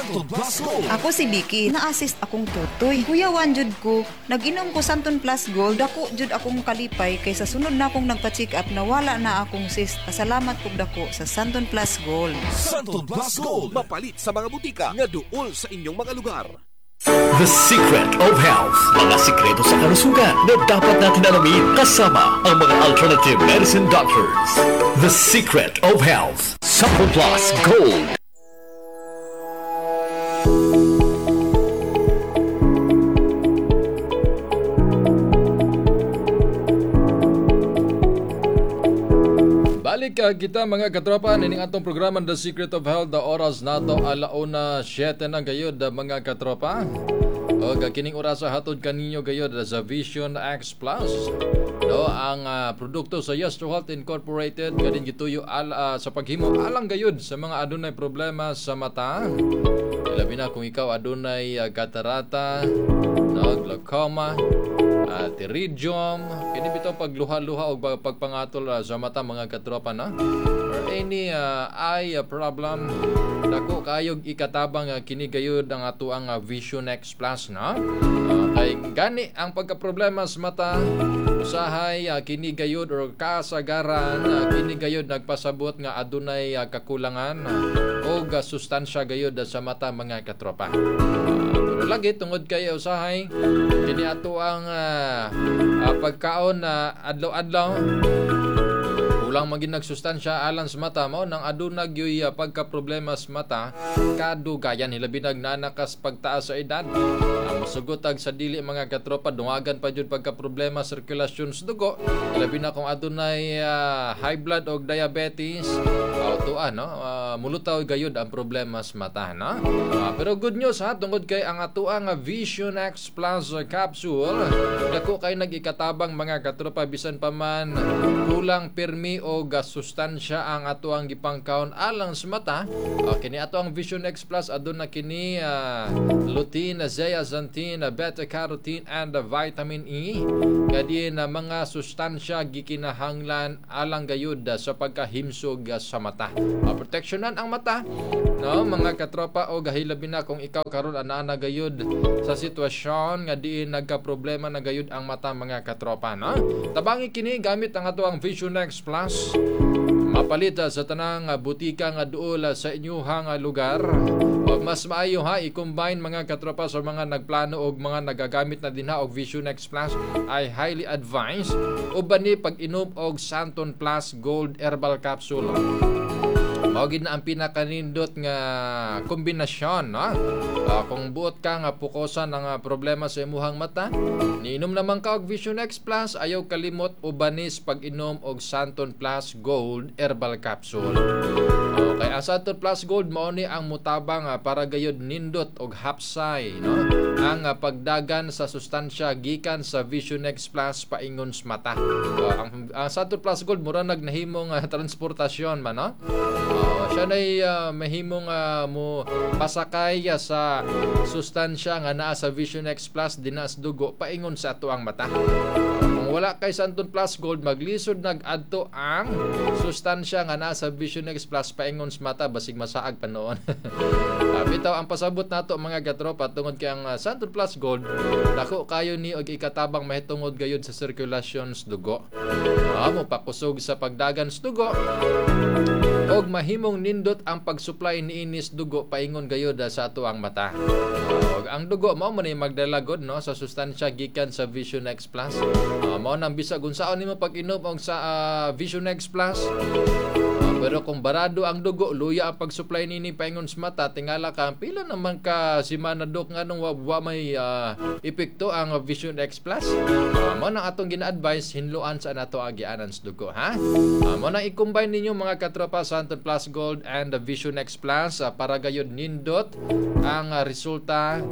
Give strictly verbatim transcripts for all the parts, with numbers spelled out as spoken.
Santon Plus Gold. Ako si Vicky, na-assist akong tutoy. Kuya wan jud ko, nag-inom ko Santon Plus Gold, dako jud akong kalipay kaysa sunod na akong nagpa-check up na wala na akong cyst. Pasalamat pug dako sa Santon Plus Gold. Santon Plus Gold. Mapalit sa mga butika nga duol sa inyong mga lugar. The Secret of Health. Mga sikreto sa kalusugan na dapat natin alamin kasama ang mga alternative medicine doctors. The Secret of Health. Santon Plus Gold. Balik uh, kita mga katropa nining atong programa The Secret of Health. The oras nato alauna siyete ng gayod mga katropa. O kining oras sa hatod kaninyo gayod sa Vision X Plus. No, ang uh, produkto sa Yes to Health Incorporated kadin gituyo al, uh, sa paghimo alang gayod sa mga adunay problema sa mata. Labi na kung ikaw adunay uh, katarata, no, glaucoma, uh, pterygium, kini bitaw pagluha-luha o pagpangatol uh, sa mata mga katropa na, or any uh, eye uh, problem, dako kayog ikatabang uh, kini gayud ang atuang uh, Vision X Plus na. Uh, kay gani ang pagka-problema sa mata, usahay uh, kini gayud or kasagaran uh, kini gayud nagpasabot nga adunay uh, kakulangan uh, o uh, sustansya gayud uh, sa mata mga katropa. Uh, pero lagi tungod kay usahay kini ato ang uh, uh, pagkaon na uh, adlaw-adlaw ulang maging nagsustansya alang sa mata mo nang adunag yoy uh, pagka-problema sa mata kadugayan hilabi nagnanakas pagtaas sa edad. Uh, masugotag sa dili mga katropa dungagan pa jud pagka-problema sirkulasyon sa dugo hilabi na kung adunay uh, high blood o diabetes uh, tuan no uh, mulutaw gayud ang problema sa mata no. Uh, pero good news ha tungod kay ang atuang uh, Vision X Plus uh, capsule dako kay nag-ikatabang mga katropa bisan pa man kulang pirmi o gasustansya ang ato ang gipangkaon alang sa mata. Uh, kini ato ang Vision X Plus aduna kini uh, lutein, zeaxanthin, beta-carotene and uh, vitamin E. Kadi na mga sustansya gikinahanglan alang gayud uh, sa pagkahimsog uh, sa mata. Uh, proteksyonan ang mata no mga katropa o gahilabi na kung ikaw karon ana na gayud sa sitwasyon nga diin nagka-problema na gayud ang mata mga katropa no. Tabangi kini gamit ang ato ang Vision X Plus. Mapalit sa tanang butika nga duol sa inyuhang lugar. O mas maayo ha i-combine mga katropa sa mga nagplano og mga nagagamit na dinha og Vision X Plus ay highly advised uban ni pag-inom og Santon Plus Gold Herbal Capsule. Mawagid na ang pinakanindot nga kombinasyon no? Uh, kung buot ka nga pukosan ang uh, problema sa imuhang mata, niinom naman ka og Vision X Plus, ayaw kalimot ubanis pag-inom og Santon Plus Gold Herbal Capsule. Okay, ang Santon Plus Gold mao ni ang mutabang uh, para gayud nindot og hapsay no? Ang uh, pagdagan sa sustansya gikan sa Vision X Plus paingon sa mata. Uh, ang, ang Santon Plus Gold mura nagnahimong uh, transportasyon man no? Uh, siya na'y uh, mahimong uh, mo pasakay uh, sa sustansya nga naa sa Vision X Plus dinas dugo paingon sa ato ang mata. Uh, kung wala kay Santon Plus Gold maglisod nag-adto ang sustansya nga naa sa Vision X Plus paingon sa mata basig masaag pa noon. uh, bitaw ang pasabot nato mga katropa tungod kay ang uh, Santon Plus Gold dako kayo ni og ikatabang mahitungod gayud sa circulation sa dugo. Uh, mo pakusog sa pagdagan sa dugo og mahimong nindot ang pag-supply ni inis dugo paingon gayud sa ato ang mata. Og ang dugo mao man ni magdalagod no sa sustansya gikan sa Vision X Plus. Uh, mao nang bisag unsaon nimo pag-inom og sa uh, Vision X Plus. Uh, pero kung barado ang dugo, luya ang pag-supply nini paingon sa mata, tingala ka pila naman ka si manadok nganong wa, wa may uh, epekto ang Vision X Plus. Uh, mao nang atong gina-advise hinluan sa nato agianan sa dugo ha. Uh, mao nang i-combine ninyo mga katropa Santon Plus Gold and the Vision X Plus uh, para gayud nindot ang uh, resulta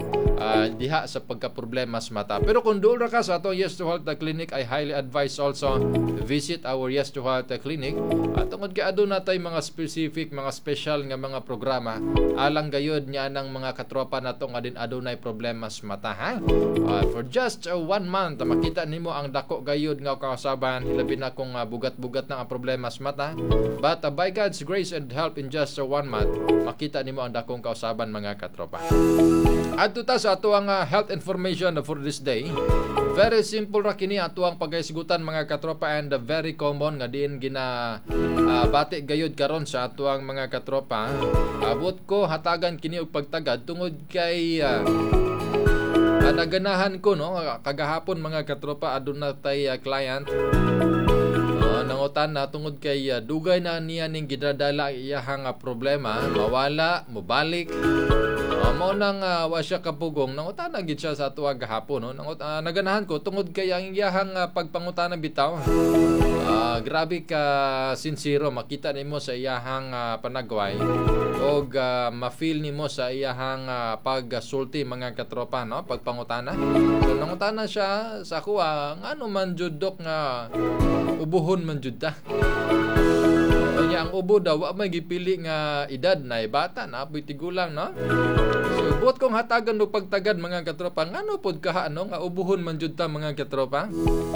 uh, diha sa pagka-problema sa mata. Pero kung duol ra ka sa atong Yes to Health Clinic, I highly advise also visit our Yes to Health Clinic. At tungod kay aduna tay mga specific, mga special nga mga programa alang gayud niya ng mga katropa nato nga din adunay problema sa mata, ha? Uh, for just uh, one month makita nimo ang dako gayud nga kausaban, labi na kung uh, bugat-bugat na ang problema sa mata. But uh, by God's grace and help, in just uh, one month makita nimo ang dakong kausaban, mga katropa. Adto ta sa ato ang uh, health information for this day. Very simple ra kini ato ang pagahisgutan, mga katropa, and uh, very common nga din gina uh, bati gayud karon sa ato ang mga katropa. Abot ko hatagan kini og pagtagad tungod kay uh, uh, naganahan ko, no, kagahapon, mga katropa, aduna tay uh, client uh, nangutan na tungod kay uh, dugay na niya ning gidadala iyahang uh, problema, mawala, mobalik. Uh, mao nang uh, wa siya kapugong, nangutana gid siya sa tuwa gahapon, no. Nangut uh, naganahan ko tungod kay ang iyahang uh, pagpangutana bitaw. Uh, grabe ka sincero, makita nimo sa iyahang uh, panagway og uh, ma-feel nimo sa iyahang uh, pagsulti, mga katropa, no, pagpangutana. So nangutana siya sa ako, uh, ngano man jud dok nga ubuhon man jud ta. Kanya ang ubo daw wa may gipili nga edad, na bata na apoy tigulang, no. So buot kong hatagan og pagtagad, mga katropa, ngano pod ka ano nga ubuhon man jud ta, mga katropa.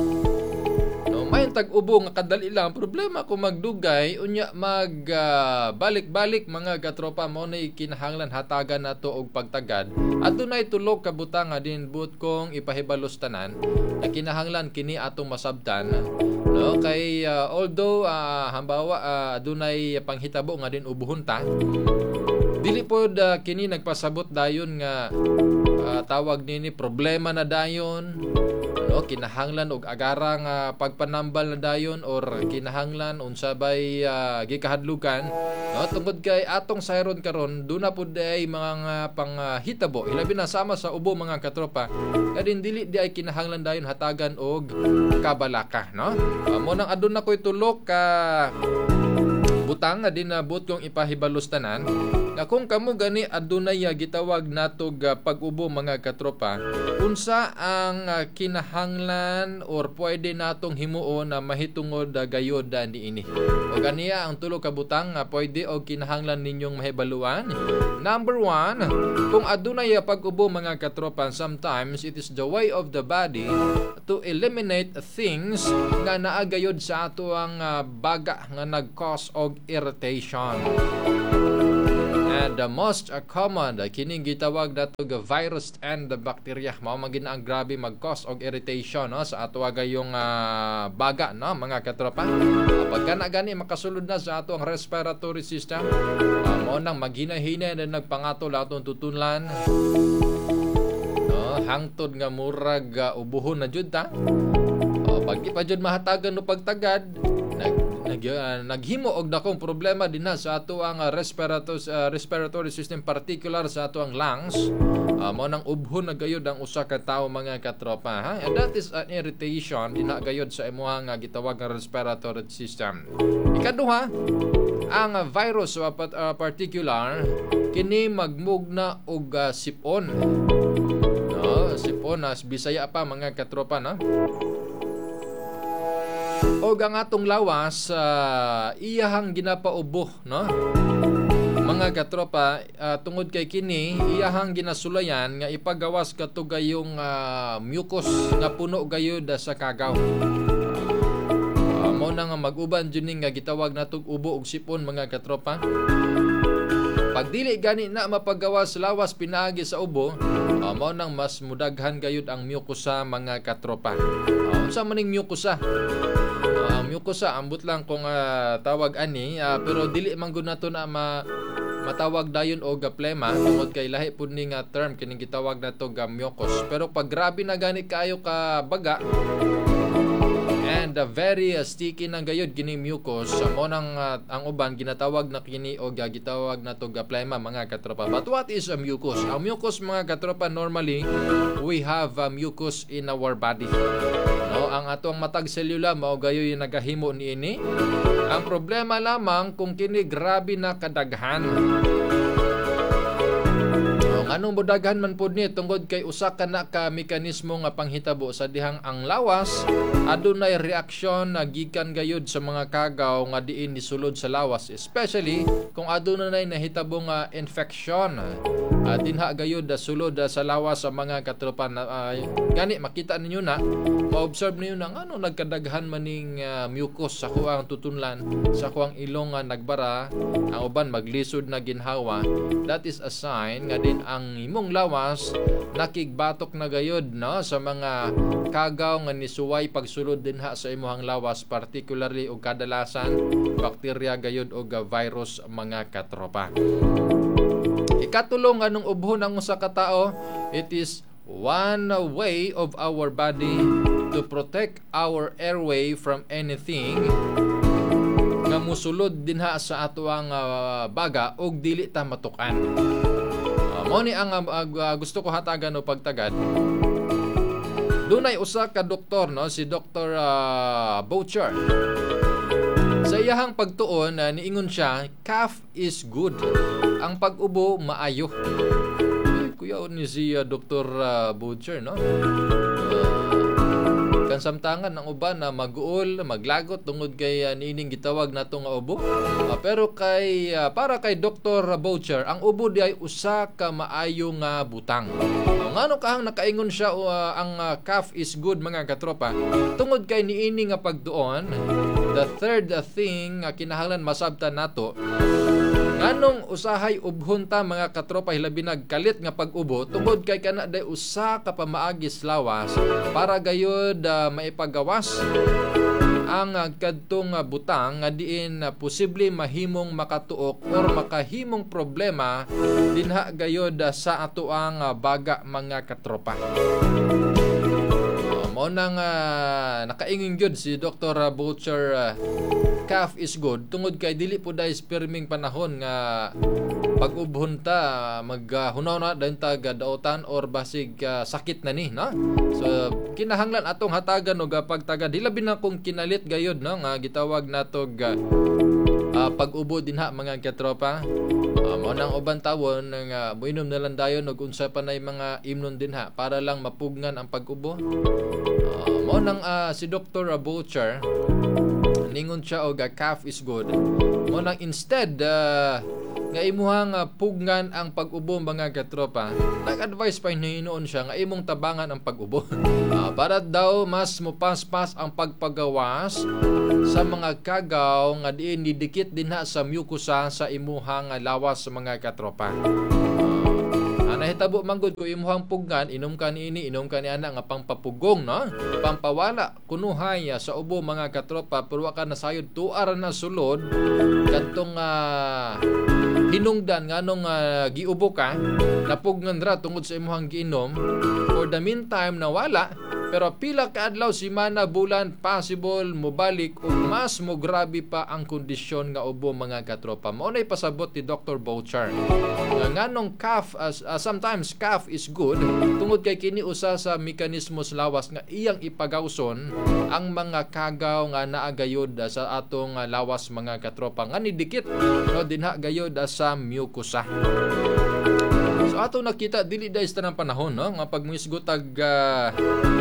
No, may tag-ubo nga kadali lang problema kung magdugay unya mag uh, balik-balik, mga katropa, mo na kinahanglan hatagan nato og pagtagad. Adunay tulo ka butang nga din buot kong ipahibalos tanan na kinahanglan kini atong masabtan, no, kay uh, although uh, hambawa uh, adunay panghitabo nga din ubuhon ta, dili pod uh, kini nagpasabot dayon nga uh, tawag nini problema na dayon, no, kinahanglan og agarang uh, pagpanambal na dayon or kinahanglan unsabay uh, gikahadlukan, no, tungod kay atong sayron karon duna pud ay mga panghitabo uh, ilabi na sama sa ubo, mga katropa, kadin dili di ay kinahanglan dayon hatagan og kabalaka, no. Uh, mo nang aduna koy tulo ka butang nga din na buot kong ipahibalos tanan nga kung kamo gani adunay uh, gitawag natog uh, pag-ubo, mga katropa, unsa ang uh, kinahanglan or pwede natong himuon na uh, mahitungod uh, gayod uh, niini. O ganiya ang tulo ka butang nga uh, pwede o kinahanglan ninyong mahibaluan. Number one, kung adunay uh, pag-ubo, mga katropa, sometimes it is the way of the body to eliminate things nga naa gayod sa ato ang uh, baga nga nag-cause og irritation. And the most uh, common uh, kining gitawag nato ga virus and the bacteria, mao magin ang grabe mag-cause og irritation, no, sa ato gayong uh, baga, no, mga katropa. Uh, pagka na gani makasulod na sa ato ang respiratory system, uh, mao nang maghinahinay na nagpangatol atong tutunlan, no, hangtod nga murag uh, ubuhon na jud ta. Uh, pag di pa jud mahatagan no pagtagad, nag Nag, uh, naghimo og dakong problema din na sa ato ang uh, respiratory, uh, respiratory system, particular sa ato ang lungs. Uh, mo nang ubhon na gayod ang usa ka tawo, mga katropa, ha? And that is an irritation din na gayod sa imuha nga gitawag nga respiratory system. Ikaduha, ang uh, virus uh, uh, particular kini magmugna og uh, sipon. No, sipon as uh, Bisaya pa, mga katropa, no. O ang atong lawas, uh, iyahang ginapaubo, no, mga katropa, uh, tungod kay kini iyahang ginasulayan nga ipagawas kato gayong uh, mucus nga puno gayud sa kagaw. Uh, mo na nga mag-uban dyan nga gitawag natong ubo og sipon, mga katropa. Pag dili gani na mapagawas lawas pinaagi sa ubo, uh, mo nang mas mudaghan gayud ang mucosa, mga katropa. Uh, unsa maning mucosa? Uh, mucosa ambot lang kung uh, tawag ani, uh, pero dili man gud nato na ma matawag dayon og plema tungod kay lahi pud ning uh, term kining gitawag nato ga mucus. Pero pag grabe na gani kaayo ka baga and uh, very uh, sticky nang gayud kini mucus, uh, mo nang uh, ang uban ginatawag na kini og uh, gitawag nato ga plema, mga katropa. But what is a mucus? Ang mucus, mga katropa, normally we have a mucus in our body. No, ang atong matag selula mao gayoy nagahimo niini. Ang problema lamang kung kini grabe na kadaghan. Anong budaghan man pud ni tungod kay usa ka na ka mekanismo nga panghitabo sa dihang ang lawas adunay reaksyon na gikan gayud sa mga kagaw nga diin nisulod sa lawas, especially kung adunay nahitabo nga infection. Uh, dinha gayud da sulod uh, sa lawas sa mga katropa na uh, gani makita ninyo na ma-observe ninyo na ano nagkadaghan maning uh, mucus sa kuang tutunlan sa kuang ilong nga uh, nagbara, ang uban maglisod na ginhawa. That is a sign nga din ang imong lawas nakigbatok na gayud no sa mga kagaw nga nisuway pagsulod dinha sa imong lawas, particularly og kadalasan bakterya gayud og uh, virus mga katropa. Ikatulong anong ubhon ang usa ka tawo, it is one way of our body to protect our airway from anything nga musulod dinha sa ato ang uh, baga og dili ta matukan. Uh, mao ni ang uh, uh, gusto ko hatagan o pagtagad. Dunay usa ka doktor no, si Doctor uh, Boucher. Sa iyahang pagtuon, uh, niingon siya, cough is good. Ang pag-ubo, maayo. Eh, kuya ni si uh, Doctor Uh, Butcher, no? Uh, kansamtangan ng uban na mag-uol, maglagot tungod kay uh, niining gitawag na itong ubo. Uh, pero kay uh, para kay Doctor Butcher, ang ubo di ay usa ka maayo nga butang. Uh, ngano kahang nakaingon siya uh, ang uh, cough is good mga katropa. Tungod kay niining nga pagduon, the third thing nga kinahanglan masabtan nato, nganong usahay ubhon ta mga katropa hilabi nagkalit nga pag-ubo tungod kay kana day usa ka pamaagis lawas para gayud uh, maipagawas ang uh, kadtong uh, butang nga diin uh, posible mahimong makatuok or makahimong problema dinha gayud uh, sa atoang uh, baga mga katropa. Mao nang uh, nakaingin gyud si Doctor Butcher, uh, cough is good tungod kay dili po dai sperming panahon nga pag-ubhon ta maghunaw na dayon ta gadaotan or basig uh, sakit na ni no. So kinahanglan atong hatagan og pagtagad hilabi na kung kinalit gayud no nga gitawag natog uh, uh, pag-ubo dinha mga katropa. Uh, mao nang uban tawon nga uh, moinom na lang dayon og unsa pa nay mga imnon dinha para lang mapugnan ang pag-ubo. Uh, mao nang uh, si Doctor Butcher ningon siya og uh, cough is good. Mao nang instead uh, nga imuhang uh, pugnan ang pag-ubo mga katropa, nag-advise pa hinoon siya nga imong tabangan ang pag-ubo. uh, para daw mas mupaspas ang pagpagawas sa mga kagaw nga diin didikit dinha sa mucosa sa imuhang lawas sa mga katropa. Uh, nahitabo manggod ko imuhang pugnan, inom ka niini, inom ka ni ana nga pangpapugong no, pampawala kunuhay sa ubo mga katropa, pero wa ka nasayod tuara na sulod kadtong uh, hinungdan nganong uh, giubo ka napugnan ra tungod sa imuhang giinom. For the meantime nawala, pero pila ka adlaw, simana, bulan possible mobalik ug mas mo grabe pa ang kondisyon nga ubo mga katropa. Mao nay pasabot ni Doctor Boucher nga nganong cough as uh, sometimes cough is good tungod kay kini usa sa mekanismo sa lawas nga iyang ipagawson ang mga kagaw nga naa gayud sa atong uh, lawas mga katropa nga nidikit no dinha gayud sa mucosa. So ato nakita dili dai sa tanang panahon no nga pagmuisgotag uh,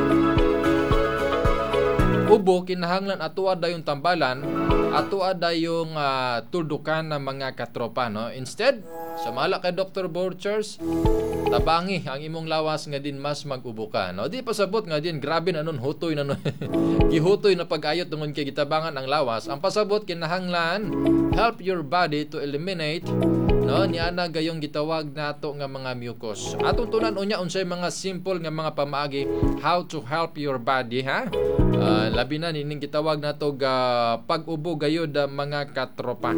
ubo kinahanglan ato adayong tambalan, ato adayong uh, tuldukan ng mga katropa no. Instead, sa mala kay Doctor Butchers, tabangi ang imong lawas nga din mas mag-ubo ka no. Di pasabot nga din grabe na nun hutoy na nun. Gihutoy na pag-ayot tungod kay gitabangan ang lawas. Ang pasabot kinahanglan help your body to eliminate no ni ana gayong gitawag nato nga mga mucus. Atong tunan unya unsay mga simple nga mga pamaagi how to help your body ha. Uh, labi na nining gitawag nato ga pag-ubo gayud mga katropa.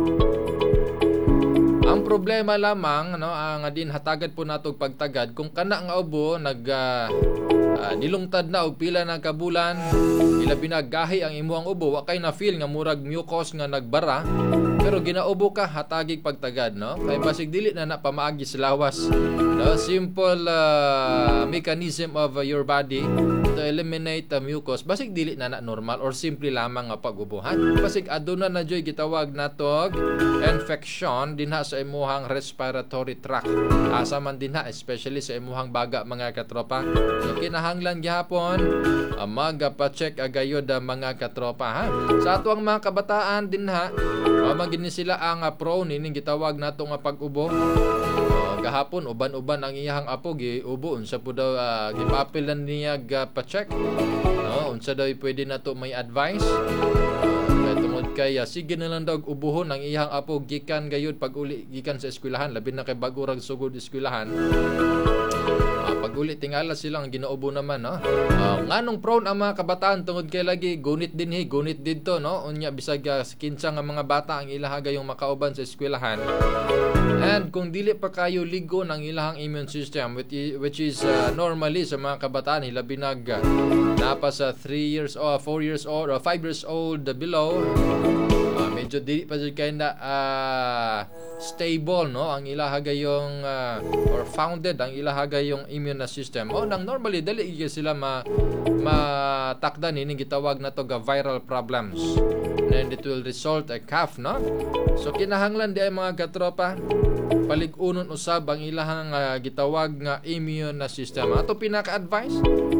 Ang problema lamang no ang din hatagad po nato pagtagad kung kana nga ubo nag uh, uh, nilungtad na og pila na kabulan, ilabi na gahi ang imuhang ubo, wa kay na feel nga murag mucus nga nagbara, pero ginaubo ka hatagig pagtagad no. Kay basig dili na na pamaagi sa lawas. No, simple uh, mechanism of uh, your body to eliminate the mucus basig dili na na normal or simple lamang nga pag-ubuhan. Basig aduna na joy gitawag natog infection dinha sa imuhang respiratory tract. Asa man dinha especially sa imuhang baga mga katropa. So kinahanglan gihapon uh, magpa-check agayod uh, mga katropa ha. Sa atuang mga kabataan dinha uh, magini sila ang uh, prone ining gitawag nato nga pag-ubo. Uh, gahapon uban-uban ang iyahang apo giubo unsa po daw uh, gipapilan niya uh, pa-check. No, unsa daw pwede nato may advice. Uh, tungod kay uh, sige na lang daw ubuhon ang iyang apo gikan gayud pag uli gikan sa eskwelahan labi na kay bago rag sugod eskwelahan. Uh, pag uli tingala silang ginaubo naman no. Uh, nganong prone ang mga kabataan tungod kay lagi gunit dinhi gunit didto no unya bisag uh, kinsa nga mga bata ang ilaha gayong makauban sa eskwelahan. And kung dili pa kayo ligo ng ilahang immune system which is, which is uh, normally sa mga kabataan hilabi nag uh, napa sa three years or four years old or five years old below uh, medyo dili pa jud kay na uh, stable no ang ilaha gayong uh, or founded ang ilaha gayong immune system. O nang normally dali sila ma matakdan ini gitawag na to ga viral problems. And it will result a cough no. So kinahanglan di ay mga katropa palig-unon usab ang ilahang uh, gitawag nga immune na system. Ato pinaka-advice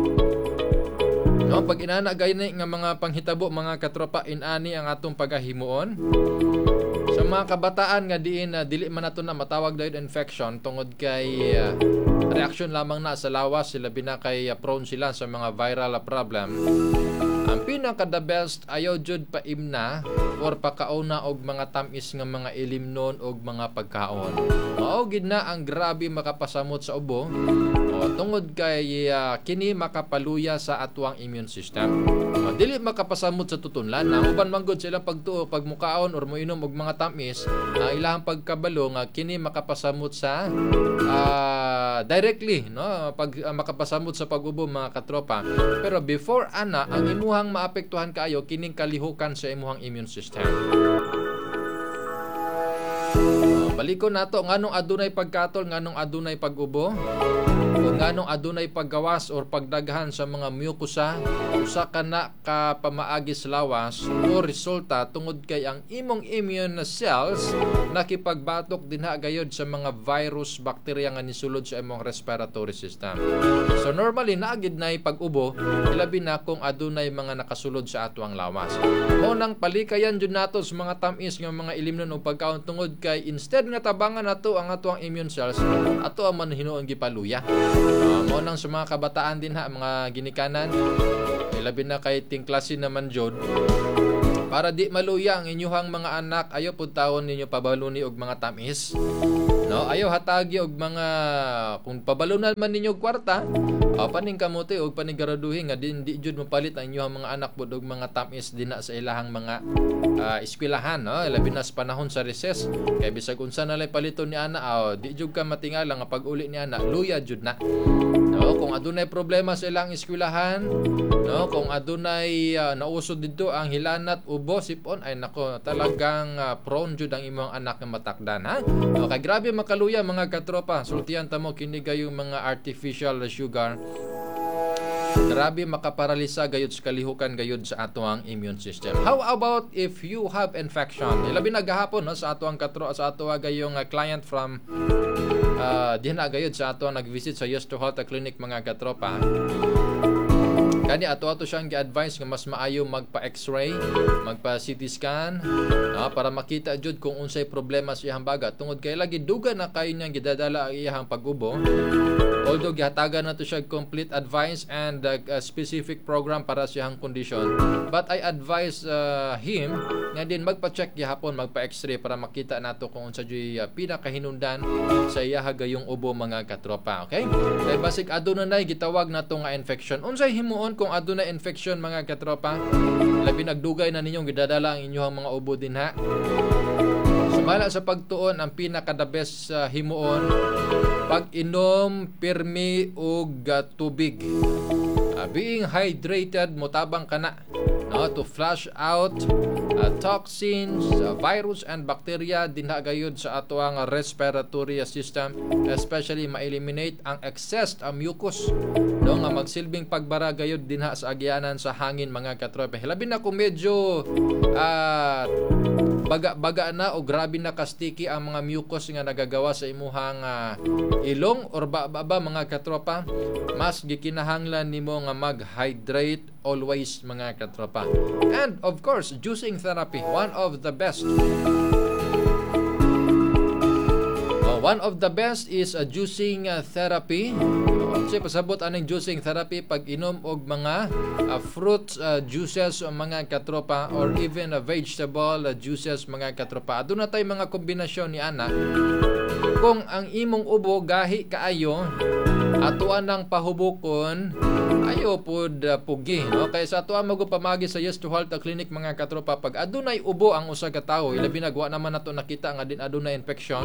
no pag inana gayni nga mga panghitabo mga katropa inani ang atong pagahimuon. Sa mga kabataan nga diin uh, dili man nato na matawag dayon infection tungod kay uh, reaction lamang na sa lawas sila binakay uh, prone sila sa mga viral uh, problem. Ang pinaka the best ayaw jud paimna or pakauna og mga tamis nga mga ilimnon og mga pagkaon. Mao gid na ang grabe makapasamot sa ubo. O tungod kay uh, kini makapaluya sa atuang immune system. O, dili makapasamot sa tutunlan na uban man gud sila pagtuo pagmukaon or moinom og mga tamis ang uh, ilahang pagkabalo nga kini makapasamot sa uh, directly no pag uh, makapasamot sa pag-ubo mga katropa. Pero before ana ang imuhang maapektuhan kaayo kining kalihukan sa imuhang immune system. Uh, balikon nato nganong adunay pagkatol nganong adunay pag-ubo. Kung nganong adunay paggawas or pagdaghan sa mga mucosa usa ka na ka pamaagi sa lawas o resulta tungod kay ang imong immune cells nakipagbatok dinha gayod sa mga virus bacteria nga nisulod sa imong respiratory system. So normally naagid nay pag-ubo ilabi na kung adunay mga nakasulod sa ato ang lawas. Mao nang palikayan jud nato sa mga tamis nga mga ilimnon o pagkaon tungod kay instead nga tabangan nato ang ato ang immune cells ato ang manhinuon gipaluya. Uh, mo nang sa mga kabataan din ha mga ginikanan ilabi na kay ting klase naman jud para di maluya ang inyuhang mga anak ayo pud taon ninyo pabaluni og mga tamis no ayo hatagi og mga kung pabalunan man ninyo og kwarta uh, paning kamote og panigaraduhi nga din di jud mapalit ang inyuhang mga anak pud og mga tamis dinha sa ilahang mga uh, eskwelahan no ilabi na sa panahon sa recess kay bisag unsa na lay paliton ni ana uh, di jud ka matingala nga pag-uli ni ana luya jud na no kung adunay problema sa ilang eskwelahan no kung adunay uh, nausod didto ang hilanat ubo sipon ay nako talagang uh, prone jud ang imong anak nga matakdan ha no, kay grabe makaluya mga katropa sultihan ta mo kini gayong mga artificial sugar grabe makaparalisa gayud sa kalihukan gayud sa ato ang immune system. How about if you have infection? Ilabi na gahapon no sa ato ang katro sa ato gayong uh, client from uh, diha na gayud sa ato nag-visit sa Yes to Health Clinic mga katropa. Kani ato-ato siyang gi-advise nga mas maayo magpa-X-ray, magpa-C T scan, no, para makita jud kung unsay problema sa iyang baga tungod kay lagi duga na kayo niyang gidadala ang iyang pag-ubo. Although gihatagan nato siya complete advice and uh, a specific program para sa iyang condition, but I advise uh, him nga din magpa-check gihapon, magpa-X-ray para makita nato kung unsa jud uh, pinakahinungdan sa iya gayong ubo mga katropa, okay? Kay basig aduna nay gitawag nato nga infection. Unsay himuon kung aduna infection mga katropa? Labi nagdugay na ninyong gidadala ang inyong mga ubo dinha. Sumala sa pagtuon ang pinaka the best uh, himuon pag-inom pirmi og uh, tubig. Uh, being hydrated motabang kana. no, to flush out uh, toxins, uh, virus and bacteria dinha gayud sa ato ang respiratory system, especially ma-eliminate ang excess uh, mucus no nga magsilbing pagbara gayud dinha sa agyanan sa hangin mga katropa. Hilabi na kung medyo uh, baga-baga na o grabe na ka-sticky ang mga mucus nga nagagawa sa imuhang uh, ilong or ba-ba mga katropa, mas gikinahanglan nimo nga mag-hydrate always mga katropa. And of course, juicing therapy, one of the best. Uh, one of the best is a juicing uh, therapy. Kasi pasabot aning juicing therapy pag inom og mga uh, fruit uh, juices o mga katropa, or even a vegetable uh, juices mga katropa. Aduna tay mga kombinasyon ni ana. Kung ang imong ubo gahi kaayo, atuan ng pahubukon, ayo pod uh, pugi, no? Kaya sa atuan magupamagi sa Yes to Health Clinic mga katropa, pag adunay ubo ang usa ka tawo, ilabi na guwa naman nato nakita nga din adunay infection,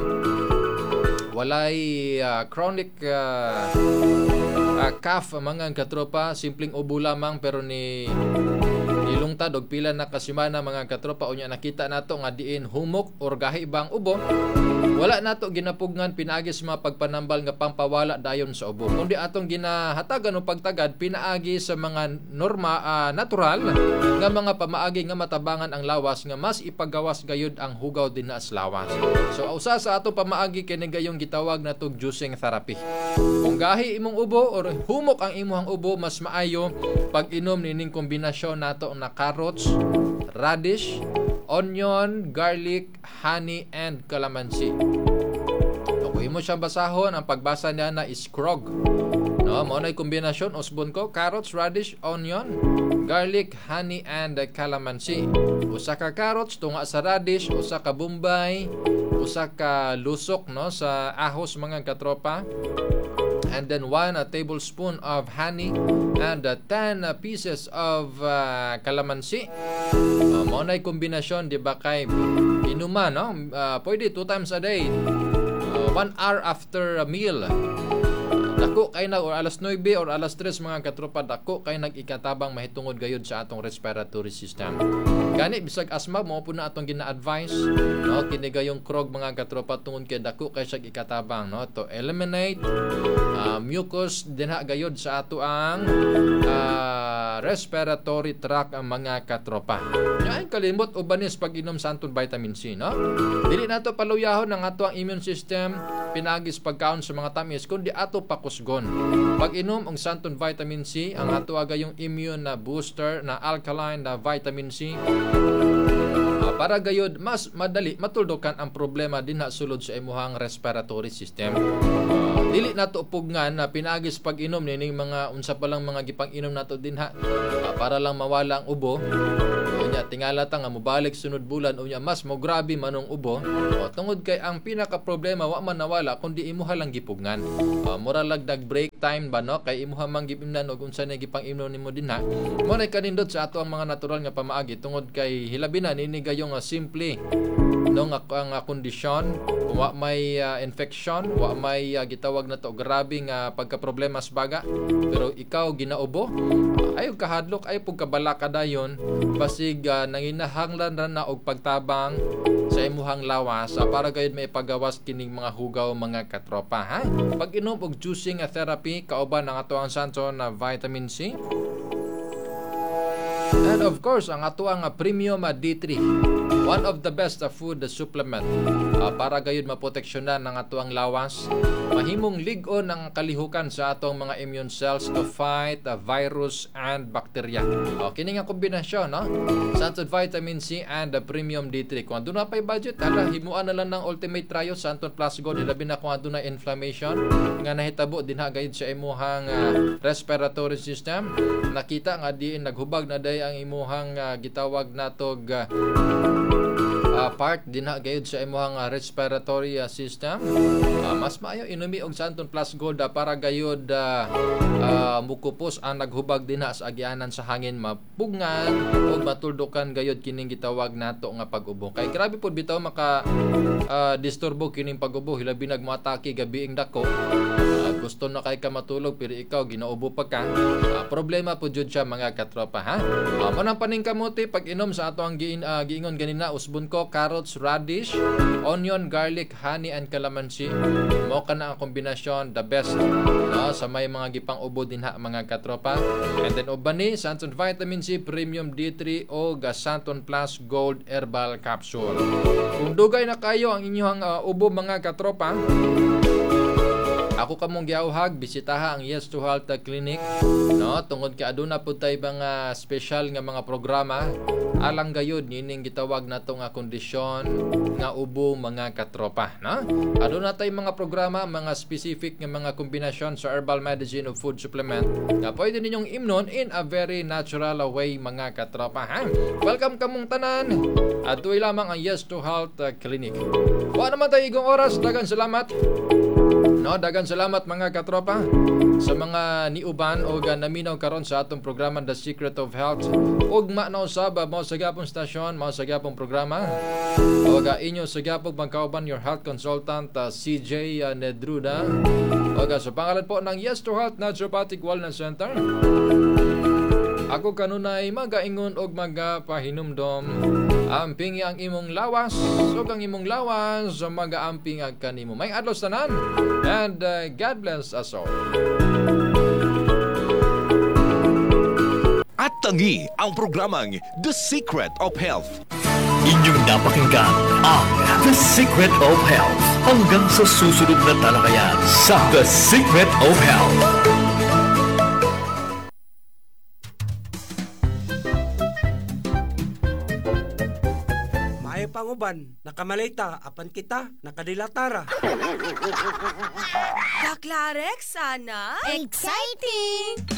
walay uh, chronic uh, uh, cough mga katropa, simpleng ubo lamang pero ni ilungtad og pila na kasimana mga katropa, unya nakita nato nga diin humok or gahi bang ubo, wala nato ginapugngan pinaagi sa mga pagpanambal nga pampawala dayon sa ubo, kundi atong ginahatagan o pagtagad pinaagi sa mga norma uh, natural nga mga pamaagi nga matabangan ang lawas nga mas ipagawas gayud ang hugaw din na sa lawas. So usa sa ato pamaagi kini gayong gitawag natong juicing therapy. Kung gahi imong ubo or humok ang imong ubo, mas maayo pag inom nining kombinasyon nato na carrots, radish, onion, garlic, honey, and calamansi. So, kung mo siyang basahon, ang pagbasa niya na is krog. No, mo na kombinasyon usbon ko, carrots, radish, onion, garlic, honey, and calamansi. Usa ka carrots tunga sa radish, usa ka bombay, usa ka lusok no sa ahos mga katropa. And then one uh, tablespoon of honey and uh, ten uh, pieces of uh, calamansi. Uh, mo na kombinasyon di ba kay inuman no? Uh, pwede two times a day. Uh, one hour after a meal. Dako kay nag or alas nuwebe or alas tres mga katropa, dako kay nag-ikatabang mahitungod gayud sa atong respiratory system. Gani bisag asma mo po na atong gina-advise no kini gayong krog mga katropa tungod kay dako kay siya ikatabang no to eliminate uh, mucus dinha gayud sa ato ang uh, respiratory tract ang mga katropa. Yan kalimot ubanis pag inom sa anton vitamin C no. Dili nato paluyahon ang ato ang immune system pinagis pagkaon sa mga tamis kundi ato pakusgon. Pag inom ang santon vitamin C, ang ato agayong immune na booster na alkaline na vitamin C, uh, para gayud mas madali matuldukan ang problema dinha sulod sa imuhang respiratory system. Uh, dili nato pugngan na pinagis pag inom nining mga unsa pa lang mga gipang inom nato dinha uh, para lang mawala ang ubo. Unya tingala ta nga mobalik sunod bulan unya mas mo grabe manong ubo. O, tungod kay ang pinaka problema wa man nawala kundi imuha lang gipugngan. O, mura lagdag break time ba no kay imuha man gipimnan og unsa na gipang imnon nimo dinha. Mo na kanindot sa ato ang mga natural nga pamaagi tungod kay hilabi na nini gayong uh, simple no nga ang uh, kondisyon, wa may uh, infection, wa may uh, gitawag na to grabe nga pagka problema sa baga, pero ikaw ginaubo, uh, ayo kahadlok ay pug kabalaka dayon basig uh, nanginahanglan ra na og pagtabang sa imuhang lawas uh, para gayud may pagawas kining mga hugaw mga katropa ha. Pag inom og juicing uh, therapy kauban ang ato ang santo na vitamin C. And of course, ang ato ang uh, premium uh, D three, one of the best uh, food uh, supplement uh, para gayud maproteksyonan ng ato ang lawas, mahimong lig-on ang kalihukan sa atong mga immune cells to fight uh, virus and bacteria. O, kini nga kombinasyon no? Santon vitamin C and uh, premium D three. Kung aduna pay budget, hala himuan na lang ng ultimate trio Santon Plus Gold, ilabi na kung aduna inflammation nga nahitabo dinha gayud sa imuhang uh, respiratory system. Nakita nga diin naghubag na day ang imuhang uh, gitawag natog uh, uh, part din ha gayud sa imong uh, respiratory uh, system. Uh, mas maayo inumi og Santon Plus Gold uh, para gayud uh, uh, mukupos ang naghubag din ha sa agyanan sa hangin, mapugngan o matuldukan gayud kining gitawag nato nga pag-ubo. Kay grabe pud bitaw maka uh, disturbo kining pag-ubo, hilabi nagmoatake gabiing dako. Uh, gusto na kay ka matulog pero ikaw ginaubo pa ka. Uh, problema po jud siya mga katropa ha. Uh, manang paning kamote pag inom sa ato ang giin, uh, giingon ganina usbon ko carrots, radish, onion, garlic, honey and calamansi. Mo kana ang kombinasyon the best no, sa may mga gipang ubo din ha mga katropa. And then ubani Santon Vitamin C Premium D three o Santon Plus Gold Herbal Capsule. Kung dugay na kayo ang inyong uh, ubo mga katropa, ako kamong giauhag bisitaha ang Yes to Health Clinic no tungod kay aduna pud tay mga special nga mga programa alang gayud nining gitawag nato nga kondisyon nga ubo mga katropa no. Aduna tay mga programa, mga specific nga mga kombinasyon sa herbal medicine o food supplement nga pwede ninyong imnon in a very natural way mga katropa ha. Welcome kamong tanan. Adtoy lamang ang Yes to Health Clinic. Wa naman tay igong oras, dagan salamat. No, dagan salamat mga katropa sa mga niuban o naminaw karon sa atong programa The Secret of Health. Ug manaw saba mo sa gapong stasyon, mo sa gapong programa. O ga inyo sa gapong pagkauban your health consultant uh, C J uh, Nedruda. O ga sa pangalan po ng Yes to Health Naturopathic Wellness Center. Ako kanunay magaingon og magapahinumdom. Amping ang imong lawas ug ang imong lawas magaamping ang kanimo. May adlaw tanan and uh, God bless us all. At tangi ang programang The Secret of Health. Inyong napakinggan ang The Secret of Health. Hanggang sa susunod na talakayan sa The Secret of Health. Panguban, nakamalita, apan kita, nakadilatara. Kaklarek sana. Exciting!